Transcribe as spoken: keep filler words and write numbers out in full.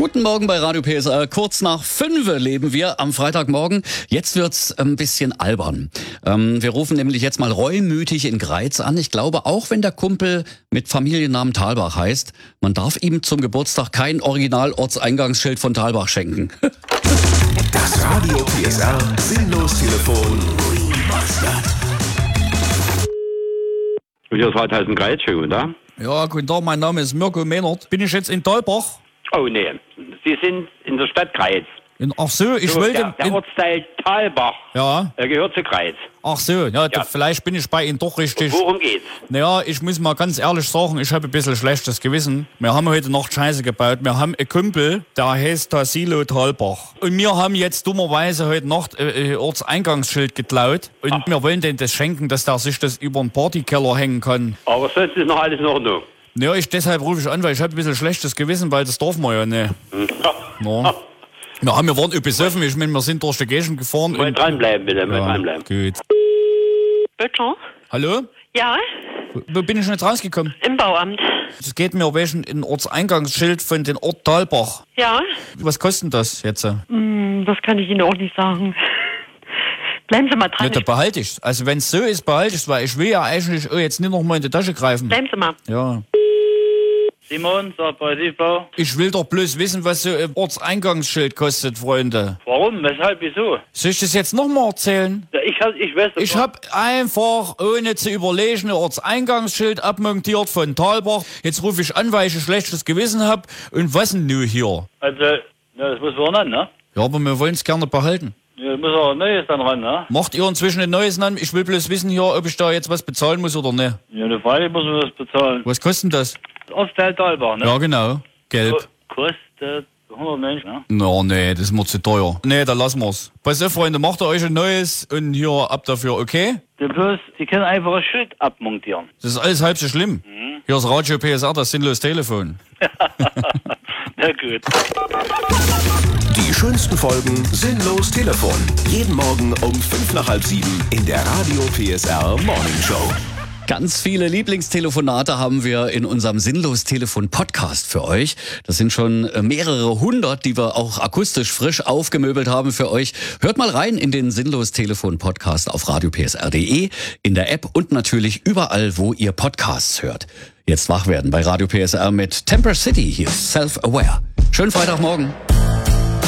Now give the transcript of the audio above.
Guten Morgen bei Radio P S R. Kurz nach fünf leben wir am Freitagmorgen. Jetzt wird's ein bisschen albern. Ähm, wir rufen nämlich jetzt mal reumütig in Greiz an. Ich glaube, auch wenn der Kumpel mit Familiennamen Thalbach heißt, man darf ihm zum Geburtstag kein Original-Ortseingangsschild von Thalbach schenken. Das Radio P S R Sinnlos-Telefon. Hier ist Waldhausen Greiz, schön, oder? Ja, guten Tag, mein Name ist Mirko Mehnert. Bin ich jetzt in Thalbach? Oh nee, Sie sind in der Stadt Greiz. In, ach so, ich So, wollte... der, der in, Ortsteil Thalbach ja, äh, gehört zu Greiz. ach so, ja, Ja. vielleicht bin ich bei Ihnen doch richtig. Worum geht's? Naja, ich muss mal ganz ehrlich sagen, ich habe ein bisschen schlechtes Gewissen. Wir haben heute Nacht Scheiße gebaut. Wir haben einen Kumpel, der heißt Tassilo Thalbach. Und wir haben jetzt dummerweise heute Nacht ein äh, Ortseingangsschild geklaut. Und Ach. wir wollen dem das schenken, dass der sich das über den Partykeller hängen kann. Aber sonst ist noch alles in Ordnung. Ja, ich, deshalb rufe ich an, weil ich habe ein bisschen schlechtes Gewissen, weil das darf man ja nicht. Ja. Ja, wir waren besoffen, ich meine, wir sind durch die Gegend gefahren. Mal und- dranbleiben, bitte, mal ja, dranbleiben. gut. Böttcher? Hallo? Ja, Wo bin ich jetzt rausgekommen? im Bauamt. Es geht mir wegen ein Ortseingangsschild von den Ort Thalbach. Ja, Was kostet das jetzt? hm, das kann ich Ihnen auch nicht sagen. Bleiben Sie mal dran. Ja, da behalte ich's. Also wenn es so ist, behalte ich's, weil ich will ja eigentlich oh, jetzt nicht noch mal in die Tasche greifen. Bleiben Sie mal. Ja. Simon, sagt Tiefbau. Ich will doch bloß wissen, was so ein Ortseingangsschild kostet, Freunde. Warum? Weshalb? Wieso? Soll ich das jetzt noch mal erzählen? Ja, ich, hab, ich weiß das Ich doch. habe einfach, ohne zu überlegen, ein Ortseingangsschild abmontiert von Thalbach. Jetzt rufe ich an, weil ich ein schlechtes Gewissen habe. Und was denn nun hier? Also, ja, das muss man ran, ne? Ja, aber wir wollen es gerne behalten. Ja, muss auch ein Neues dann ran, ne? Macht ihr inzwischen ein neues an? Ich will bloß wissen hier, ob ich da jetzt was bezahlen muss oder nicht. Ja, eine Frage muss man das bezahlen. Was kostet denn das? Ortsteil Thalbach, ne? Ja, genau. Gelb. Ko- Kostet hundertneunzig, ne? No, nee, das ist mir zu teuer. Nee, dann lassen wir's. Pass auf, Freunde, macht ihr euch ein neues und hier ab dafür, okay? Ja, bloß, Sie können einfach ein Schild abmontieren. Das ist alles halb so schlimm. Hier ist Radio P S R, das sinnlos Telefon. Na gut. Die schönsten Folgen Sinnlos Telefon. Jeden Morgen um fünf nach halb sieben in der Radio P S R Morning Show. Ganz viele Lieblingstelefonate haben wir in unserem Sinnlos-Telefon-Podcast für euch. Das sind schon mehrere hundert, die wir auch akustisch frisch aufgemöbelt haben für euch. Hört mal rein in den Sinnlos-Telefon-Podcast auf radio p s r punkt d e, in der App und natürlich überall, wo ihr Podcasts hört. Jetzt wach werden bei Radio P S R mit Temper City. Hier ist Self-Aware. Schönen Freitagmorgen.